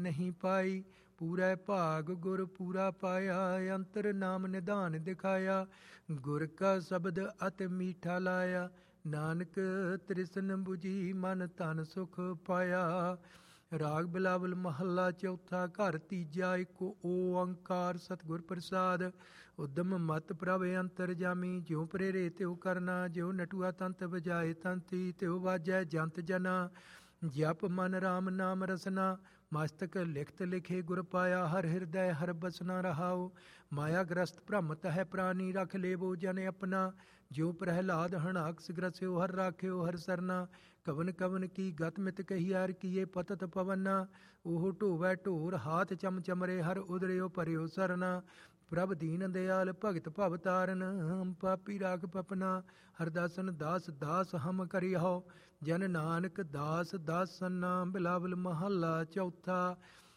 ਨਹੀਂ ਪਾਈ। ਪੂਰੇ ਭਾਗ ਗੁਰ ਪੂਰਾ ਪਾਇਆ, ਅੰਤਰ ਨਾਮ ਨਿਧਾਨ ਦਿਖਾਇਆ। ਗੁਰ ਕਾ ਸ਼ਬਦ ਅਤਿ ਮੀਠਾ ਲਾਇਆ, ਨਾਨਕ ਤ੍ਰਿਸ਼ਨ ਬੁਝੀ ਮਨ ਧਨ ਸੁਖ ਪਾਇਆ। ਰਾਗ ਬਿਲਾਵਲ ਮਹੱਲਾ ਚੌਥਾ। ਘਰ ਤੀਜਾ। ਇੱਕ ਓੰਕਾਰ ਸਤਿਗੁਰ ਪ੍ਰਸਾਦ। ਉਦਮ ਮਤ ਪ੍ਰਭ ਅੰਤਰ ਜਾਮੀ, ਜਿਉ ਪ੍ਰੇਰੇ ਤਿਉ ਕਰਨਾ। ਜਿਉ ਨਟੂਆ ਤੰਤ ਵਜਾਏ ਤੰਤੀ, ਤਿਉ ਵਾਜੈ ਜੰਤ ਜਨਾ। ਜਪ ਮਨ ਰਾਮ ਨਾਮ ਰਸਨਾ, ਮਸਤਕ ਲਿਖਤ ਲਿਖੇ ਗੁਰ ਪਾਇਆ। ਹਰ ਹਿਰਦੈ ਹਰ ਬਸਨਾ ਰਹਾਉ, ਮਾਇਆ ਗ੍ਰਸਤ ਭ੍ਰਮਤ ਹੈ ਪ੍ਰਾਨੀ। ਰਖ ਲੇਵੋ ਜਨ ਆਪਣਾ, ਜਿਉ ਪ੍ਰਹਿਲਾਦ ਹਣਾਕਸ ਗ੍ਰਸਿਓ। ਹਰ ਰਾਖਿਓ ਹਰ ਸਰਨਾ, ਕਵਨ ਕਵਨ ਕੀ ਗਤ ਮਿਤ ਕਹੀ। ਹਰ ਕੀਏ ਪਤਤ ਪਵਨਾ, ਉਹ ਢੋਵੈ ਢੋਰ ਹਾਥ ਚਮ ਚਮਰੇ। ਹਰ ਉਦਰਿਓ ਭਰਿਓ ਸਰਨਾ, ਪ੍ਰਭ ਦੀਨ ਦਿਆਲ ਭਗਤ ਭਵ ਤਾਰਨ। ਪਾਪੀ ਰਾਖ ਪਪਨਾ, ਹਰਦਾਸਨ ਦਾਸ ਦਾਸ ਹਮ ਕਰਿਓ। ਜਨ ਨਾਨਕ ਦਾਸ ਦਾਸਨਾ। ਬਿਲਾਵਲ ਮਹੱਲਾ ਚੌਥਾ।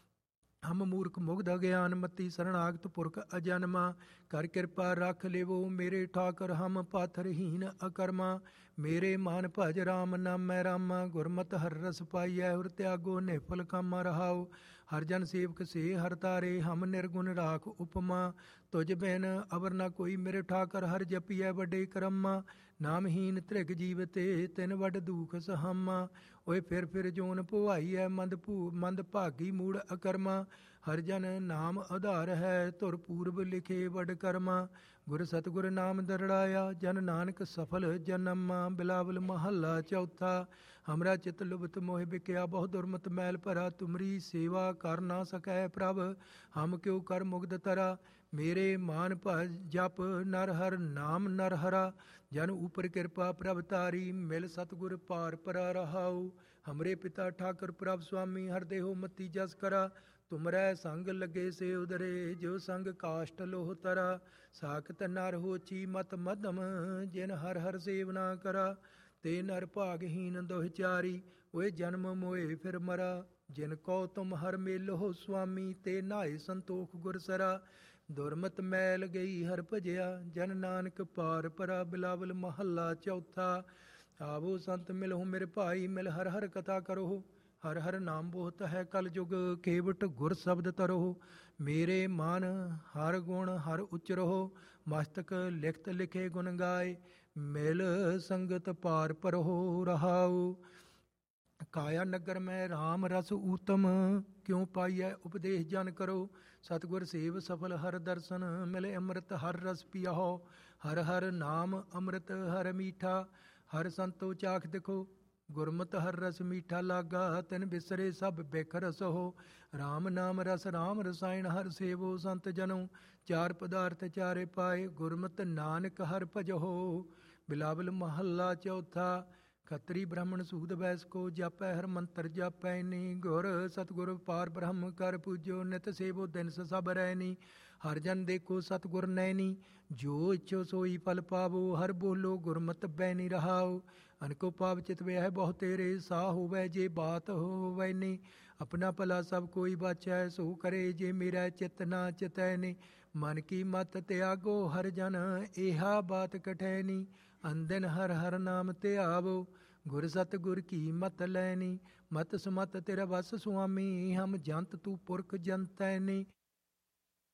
ਹਮ ਮੂਰਖ ਮੁਗਧ ਅਗਿਆਨ ਮਤੀ, ਸਰਣਾਗਤ ਪੁਰਖ ਅਜਨਮਾ। ਕਰ ਕਿਰਪਾ ਰੱਖ ਲੇਵੋ ਮੇਰੇ ਠਾਕਰ, ਹਮ ਪਾਥਰਹੀਨ ਅਕਰਮਾ। ਮੇਰੇ ਮਾਨ ਭਜ ਰਾਮ ਨਾਮੈ ਰਾਮਾ, ਗੁਰਮਤਿ ਹਰ ਰਸ ਪਾਈਐ। ਹੁਰ ਤਿਆਗੋ ਨਿਫਲ ਕਾਮਾ ਰਹਾਉ, ਹਰ ਜਨ ਸੇਵਕ ਸੇ ਹਰ ਤਾਰੇ। ਹਮ ਨਿਰਗੁਣ ਰਾਖ ਉਪਮਾ, ਤੁਝ ਬਿਨ ਅਵਰ ਨਾ ਕੋਈ। ਮੇਰੇ ਠਾਕਰ ਹਰ ਜਪੀਐ ਵੱਡੇ ਕਰਮਾ, ਨਾਮਹੀਨ ਧ੍ਰਿਗ ਜੀਵ ਤੇ ਤਿਨ ਵੱਡ ਦੁਖ ਸਹਾਮਾ। ਓਏ ਫਿਰ ਜੋਨ ਭੁਆਈਐ, ਮੰਦ ਭਾਗੀ ਮੂੜ ਅਕਰਮਾ। ਹਰ ਜਨ ਨਾਮ ਆਧਾਰ ਹੈ, ਧੁਰ ਪੂਰਬ ਲਿਖੇ ਵੱਡ ਕਰਮਾ। ਗੁਰ ਸਤਿਗੁਰ ਨਾਮ ਦਰੜਾਇਆ, ਜਨ ਨਾਨਕ ਸਫਲ ਜਨਮਾ। ਬਿਲਾਵਲ ਮਹੱਲਾ ਚੌਥਾ। ਹਮਰਾ ਚਿਤ ਲੁਭਤ ਮੋਹਿ ਬਿਕਿਆ, ਬਹੁ ਦੁਰਮਤ ਮੈਲ ਭਰਾ। ਤੁਮਰੀ ਸੇਵਾ ਕਰ ਨਾ ਸਕੈ ਪ੍ਰਭ, ਹਮ ਕਿਉ ਕਰ ਮੁਗਧ ਤਰਾ। ਮੇਰੇ ਮਾਨ ਭਜ ਜਪ ਨਰ ਹਰ ਨਾਮ ਨਰ ਹਰਾ। ਜਨ ਉਪਰ ਕਿਰਪਾ ਪ੍ਰਭ ਤਾਰੀ, ਮਿਲ ਸਤਿਗੁਰ ਪਾਰ ਪਰਾ ਰਹਾਉ। ਹਮਰੇ ਪਿਤਾ ਠਾਕੁਰ ਪ੍ਰਭ ਸੁਆਮੀ, ਹਰ ਦੇਹੋ ਮਤੀ ਜਸ ਕਰਾ। ਤੁਮਰੈ ਸੰਗ ਲੱਗੇ ਸੇ ਉਦਰੇ, ਜੋ ਸੰਗ ਕਾਸ਼ਟ ਲੋਹ ਤਰਾ। ਸਾਖਤ ਨਰ ਹੋਚੀ ਮਤ ਮਧਮ, ਜਿਨ ਹਰ ਹਰ ਸੇਵਨਾ ਕਰਾ। ਤੇ ਨਰ ਭਾਗਹੀਨ ਦੋਹਿ ਚਾਰੀ, ਓਏ ਜਨਮ ਮੋਏ ਫਿਰ ਮਰਾ। ਜਿਨ ਕੋ ਤੁਮ ਹਰ ਮੇਲੋ ਸੁਆਮੀ, ਤੇ ਨਾਏ ਸੰਤੋਖ ਗੁਰਸਰਾ। ਦੁਰਮਤ ਮੈਲ ਗਈ ਹਰ ਭਜਿਆ, ਜਨ ਨਾਨਕ ਪਾਰ ਪਰਾ। ਬਿਲਾਵਲ ਮਹੱਲਾ ਚੌਥਾ। ਆਵੋ ਸੰਤ ਮਿਲਹੁ ਮੇਰੇ ਭਾਈ, ਮਿਲ ਹਰ ਹਰ ਕਥਾ ਕਰੋ। ਹਰ ਹਰ ਨਾਮ ਬਹੁਤ ਹੈ ਕਲ ਯੁਗ, ਕੇਵਟ ਗੁਰ ਸ਼ਬਦ ਤਰੋ। ਮੇਰੇ ਮਨ ਹਰ ਗੁਣ ਹਰ ਉਚਰੋ, ਮਸਤਕ ਲਿਖਤ ਲਿਖੇ ਗੁਣ ਗਾਏ। ਮਿਲ ਸੰਗਤ ਪਾਰ ਪਰੋ ਰਹਾਉ। ਕਾਇਆ ਨਗਰ ਮੈਂ ਰਾਮ ਰਸ ਊਤਮ, ਕਿਉ ਪਾਈਐ ਉਪਦੇਸ਼ ਜਨ ਕਰੋ। ਸਤਿਗੁਰ ਸੇਵ ਸਫਲ ਹਰ ਦਰਸ਼ਨ, ਮਿਲੇ ਅੰਮ੍ਰਿਤ ਹਰ ਰਸ ਪੀਆਹੋ। ਹਰ ਹਰ ਨਾਮ ਅੰਮ੍ਰਿਤ ਹਰ ਮੀਠਾ, ਹਰ ਸੰਤੋ ਚਾਖ ਦੇਖੋ। ਗੁਰਮਤਿ ਹਰ ਰਸ ਮੀਠਾ ਲਾਗਾ, ਤਿਨ ਬਿਸਰੇ ਸਭ ਬਿਖ ਰਸੋ। ਰਾਮ ਨਾਮ ਰਸ ਰਾਮ ਰਸਾਇਣ, ਹਰ ਸੇਵੋ ਸੰਤ ਜਨੋ। ਚਾਰ ਪਦਾਰਥ ਚਾਰੇ ਪਾਏ, ਗੁਰਮਤਿ ਨਾਨਕ ਹਰ ਭਜੋ। ਬਿਲਾਵਲ ਮਹੱਲਾ ਚੌਥਾ। ਖੱਤਰੀ ਬ੍ਰਾਹਮਣ ਸੂਦ ਬੈਸ ਕੋ, ਜਾਪੈ ਹਰ ਮੰਤਰ ਜਾਪੈ ਨੀ। ਗੁਰ ਸਤਿਗੁਰ ਪਾਰ ਬ੍ਰਹਮ ਕਰ ਪੂਜੋ, ਨਿਤ ਸੇਵੋ ਦਿਨ ਸਭ ਰੈਨੀ। ਹਰ ਜਨ ਦੇਖੋ ਸਤਿਗੁਰ ਨੈਣੀ, ਜੋ ਇੱਛੋ ਸੋਈ ਫਲ ਪਾਵੋ। ਹਰ ਬੋਲੋ ਗੁਰਮਤਿ ਬੈਨੀ ਰਹਾਉ, ਅਨਕੋ ਪਾਪ ਚਿਤ ਵਿਆਹ ਬਹੁ ਤੇਰੇ। ਸਾ ਹੋਵੈ ਜੇ ਬਾਤ ਹੋਵੈ ਨੀ, ਆਪਣਾ ਭਲਾ ਸਭ ਕੋਈ ਬਾਚੈ। ਸੋ ਕਰੇ ਜੇ ਮੇਰਾ ਚਿਤ ਨਾ ਚਿਤੈ ਨੀ। ਮਨ ਕੀ ਮਤ ਤਿਆਗੋ ਹਰ ਜਨ, ਏਹਾ ਬਾਤ ਕਠੈ ਨੀ। ਅੰਦਿਨ ਹਰ ਹਰ ਨਾਮ ਧਿਆਵੋ, ਗੁਰ ਸਤਿਗੁਰ ਕੀ ਮਤ ਲੈਨੀ। ਮਤ ਸਮਤ ਤੇਰਾ ਵਸ ਸੁਆਮੀ, ਹਮ ਜੰਤ ਤੂੰ ਪੁਰਖ ਜੰਤੈ ਨੀ।